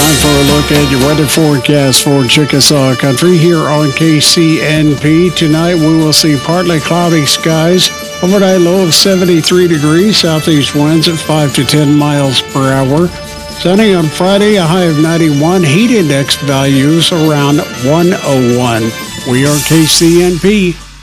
Time for a look at your weather forecast for Chickasaw Country here on KCNP. Tonight we will see partly cloudy skies. Overnight low of 73 degrees, southeast winds at 5 to 10 miles per hour. Sunny on Friday, a high of 91, heat index values around 101. We are KCNP.